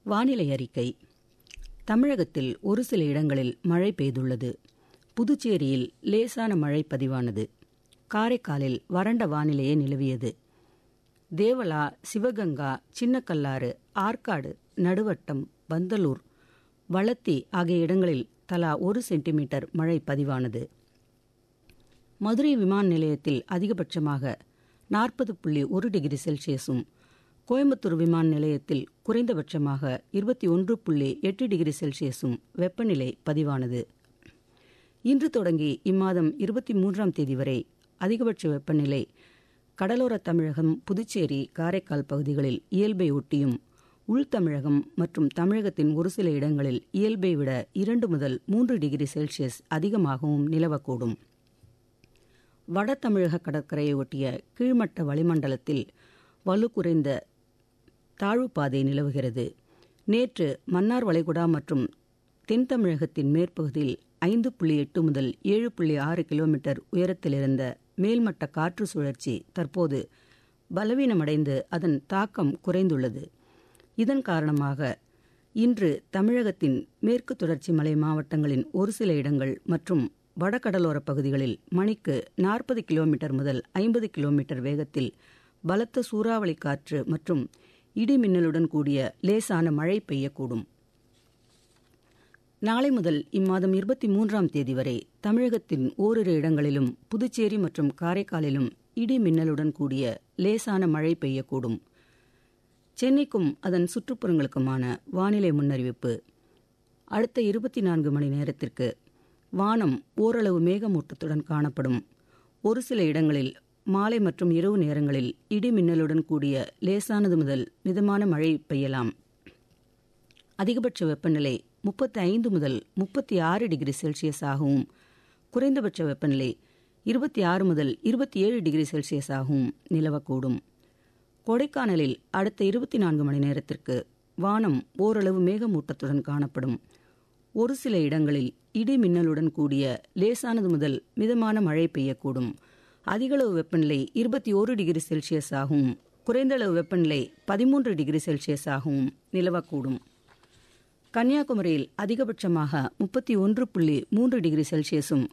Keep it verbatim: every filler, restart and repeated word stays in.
வானிலை அறிக்கை. தமிழகத்தில் ஒரு சில இடங்களில் மழை பெய்துள்ளது. புதுச்சேரியில் லேசான மழை பதிவானது. காரைக்காலில் வறண்ட வானிலையே நிலவியது. தேவலா, சிவகங்கா, சின்னக்கல்லாறு, ஆற்காடு, நடுவட்டம், பந்தலூர், வளத்தி ஆகிய இடங்களில் தலா ஒரு சென்டிமீட்டர் மழை பதிவானது. மதுரை விமான நிலையத்தில் அதிகபட்சமாக நாற்பது புள்ளி ஒரு டிகிரி செல்சியஸும், கோயம்புத்தூர் விமான நிலையத்தில் குறைந்தபட்சமாக இருபத்தி ஒன்று புள்ளி எட்டு டிகிரி செல்சியஸும் வெப்பநிலை பதிவானது. இன்று தொடங்கி இம்மாதம் இருபத்தி மூன்றாம் தேதி வரை அதிகபட்ச வெப்பநிலை கடலோர தமிழகம், புதுச்சேரி, காரைக்கால் பகுதிகளில் இயல்பை ஒட்டியும், உள்தமிழகம் மற்றும் தமிழகத்தின் ஒரு சில இடங்களில் இயல்பை விட இரண்டு முதல் மூன்று டிகிரி செல்சியஸ் அதிகமாகவும் நிலவக்கூடும். வட தமிழக கடற்கரையை ஒட்டிய கீழ்மட்ட வளிமண்டலத்தில் வலு குறைந்த தாழ்வுப்பாதை நிலவுகிறது. நேற்று மன்னார் வளைகுடா மற்றும் தென் தமிழகத்தின் மேற்பகுதியில் ஐந்து புள்ளி எட்டு முதல் ஏழு புள்ளி ஆறு கிலோமீட்டர் உயரத்தில் இருந்த மேல்மட்ட காற்று சுழற்சி தற்போது பலவீனமடைந்து அதன் தாக்கம் குறைந்துள்ளது. இதன் காரணமாக இன்று தமிழகத்தின் மேற்கு தொடர்ச்சி மலை மாவட்டங்களின் ஒரு சில இடங்கள் மற்றும் வடகடலோர பகுதிகளில் மணிக்கு நாற்பது கிலோமீட்டர் முதல் ஐம்பது கிலோமீட்டர் வேகத்தில் பலத்த சூறாவளி காற்று மற்றும் இடி மின்னலுடன் கூடிய லேசான மழை பெய்யக்கூடும். நாளை முதல் இம்மாதம் இருபத்தி மூன்றாம் தேதி வரை தமிழகத்தின் ஓரிரு இடங்களிலும் புதுச்சேரி மற்றும் காரைக்காலிலும் இடி மின்னலுடன் கூடிய லேசான மழை பெய்யக்கூடும். சென்னைக்கும் அதன் சுற்றுப்புறங்களுக்குமான வானிலை முன்னறிவிப்பு. அடுத்த இருபத்தி நான்கு மணி நேரத்திற்கு வானம் ஓரளவு மேகமூட்டத்துடன் காணப்படும். ஒரு சில இடங்களில் மாலை மற்றும் இரவு நேரங்களில் இடி மின்னலுடன் கூடிய லேசானது முதல் மிதமான மழை பெய்யலாம். அதிகபட்ச வெப்பநிலை முப்பத்தி ஐந்து முதல் முப்பத்தி ஆறு டிகிரி செல்சியஸ் ஆகவும், குறைந்தபட்ச வெப்பநிலை இருபத்தி ஆறு முதல் இருபத்தி ஏழு டிகிரி செல்சியஸ் ஆகவும் நிலவக்கூடும். கொடைக்கானலில் அடுத்த இருபத்தி நான்கு மணி நேரத்திற்கு வானம் ஓரளவு மேகமூட்டத்துடன் காணப்படும். ஒரு சில இடங்களில் இடி மின்னலுடன் கூடிய லேசானது முதல் மிதமான மழை பெய்யக்கூடும். அதிகளவு வெப்பநிலை இருபத்தி ஓரு டிகிரி செல்சியஸ் ஆகவும், குறைந்த அளவு வெப்பநிலை பதிமூன்று டிகிரி செல்சியஸ் ஆகவும் நிலவக்கூடும். கன்னியாகுமரியில் அதிகபட்சமாக முப்பத்தி ஒன்று புள்ளி மூன்று டிகிரி செல்சியஸும்,